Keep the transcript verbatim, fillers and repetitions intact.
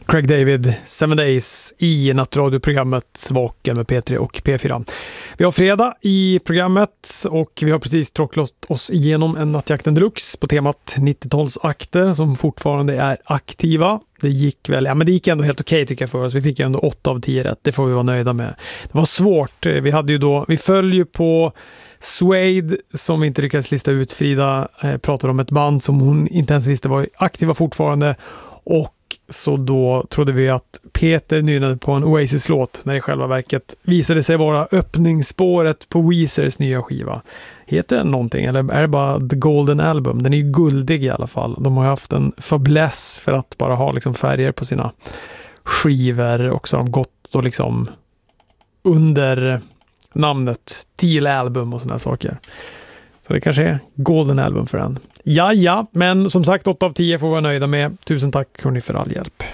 Craig David, Seven Days i nattradioprogrammet Vaken med P tre och P fyra. Vi har fredag i programmet och vi har precis tråcklat oss igenom en Nattjakten Deluxe på temat nittiotalsakter som fortfarande är aktiva. Det gick väl, ja men det gick ändå helt okej tycker jag för oss. Vi fick ju ändå åtta av tio rätt, det får vi vara nöjda med. Det var svårt, vi hade ju då, vi följer ju på Suede som vi inte lyckades lista ut. Frida eh, pratade om ett band som hon inte ens visste var aktiva fortfarande, och så då trodde vi att Peter nynade på en Oasis-låt när i själva verket visade sig vara öppningsspåret på Weezers nya skiva. Heter den någonting eller är det bara The Golden Album? Den är ju guldig i alla fall. De har haft en fäbless för att bara ha liksom färger på sina skivor, och så har de gått och liksom under namnet Teal Album och såna här saker. Så det kanske är Golden Album för den. Ja, ja, men som sagt åtta av tio får vi vara nöjda med. Tusen tack hörni för all hjälp.